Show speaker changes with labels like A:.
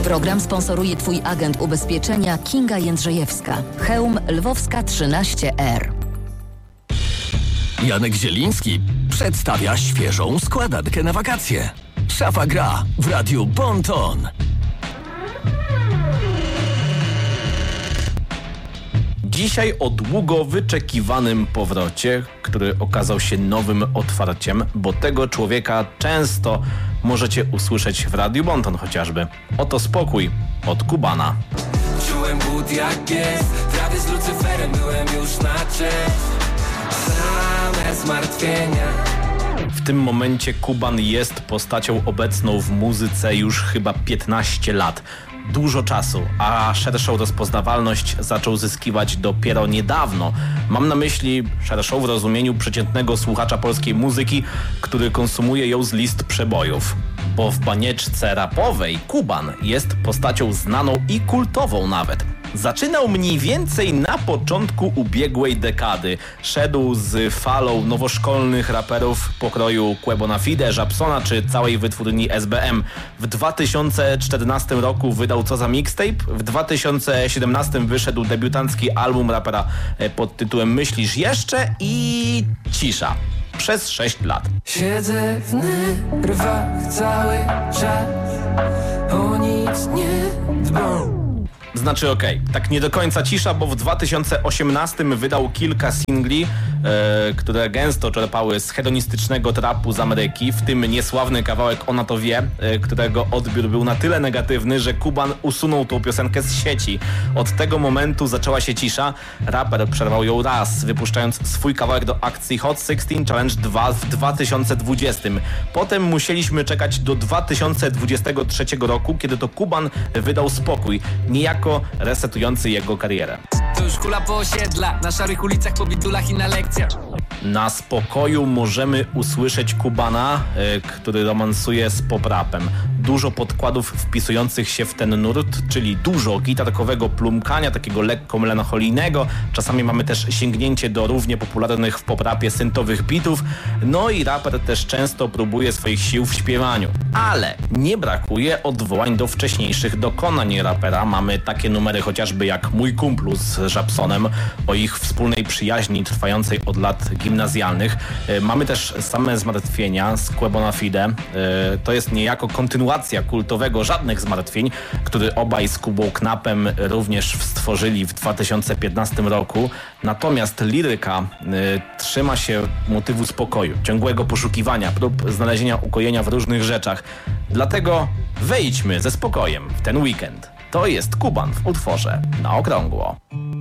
A: Program sponsoruje Twój agent ubezpieczenia Kinga Jędrzejewska. Chełm Lwowska 13R.
B: Janek Zieliński przedstawia świeżą składankę na wakacje. Szafa gra w Radiu Bon Ton.
C: Dzisiaj o długo wyczekiwanym powrocie, który okazał się nowym otwarciem, bo tego człowieka często możecie usłyszeć w Radiu Bon Ton chociażby. Oto Spokój od Kubana.
D: Czułem głód jak jest, prawie z Lucyferem byłem już na cześć. Same zmartwienia.
C: W tym momencie Kuban jest postacią obecną w muzyce już chyba 15 lat. Dużo czasu, a szerszą rozpoznawalność zaczął zyskiwać dopiero niedawno. Mam na myśli szerszą w rozumieniu przeciętnego słuchacza polskiej muzyki, który konsumuje ją z list przebojów. Bo w banieczce rapowej Kuban jest postacią znaną i kultową nawet. Zaczynał mniej więcej na początku ubiegłej dekady. Szedł z falą nowoszkolnych raperów pokroju Quebo na Fide, Żabsona czy całej wytwórni SBM. W 2014 roku wydał Co za mixtape. W 2017 wyszedł debiutancki album rapera pod tytułem Myślisz jeszcze i Cisza. Przez 6 lat.
D: Siedzę w nerwach cały czas, o nic nie dbam.
C: Znaczy tak nie do końca cisza, bo w 2018 wydał kilka singli, które gęsto czerpały z hedonistycznego trapu z Ameryki, w tym niesławny kawałek Ona to wie, którego odbiór był na tyle negatywny, że Kuban usunął tą piosenkę z sieci. Od tego momentu zaczęła się cisza. Raper przerwał ją raz, wypuszczając swój kawałek do akcji Hot 16 Challenge 2 w 2020. Potem musieliśmy czekać do 2023 roku, kiedy to Kuban wydał Spokój, niejako resetujący jego karierę.
D: To już kula po osiedlach, na szarych ulicach, po bitulach i na lekcjach.
C: Na Spokoju możemy usłyszeć Kubana, który romansuje z pop-rapem. Dużo podkładów wpisujących się w ten nurt, czyli dużo gitarkowego plumkania, takiego lekko melancholijnego. Czasami mamy też sięgnięcie do równie popularnych w pop-rapie syntowych bitów. No i raper też często próbuje swoich sił w śpiewaniu. Ale nie brakuje odwołań do wcześniejszych dokonań rapera. Mamy takie numery chociażby jak Mój kumplu z Żabsonem, o ich wspólnej przyjaźni trwającej od lat gimnazjalnych. Mamy też Same zmartwienia z Quebo na Fide. To jest niejako kontynuacja kultowego Żadnych zmartwień, który obaj z Kubą Knapem również stworzyli w 2015 roku. Natomiast liryka trzyma się motywu spokoju, ciągłego poszukiwania, prób znalezienia ukojenia w różnych rzeczach. Dlatego wejdźmy ze spokojem w ten weekend. To jest Kuban w utworze Na okrągło.